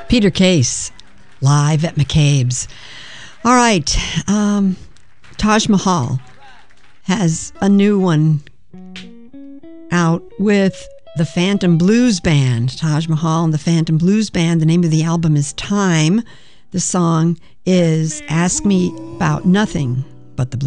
Peter Case, live at McCabe's. All right, Taj Mahal has a new one out with the Phantom Blues Band. Taj Mahal and the Phantom Blues Band. The name of the album is Time. The song is Ask Me About Nothing But the Blues.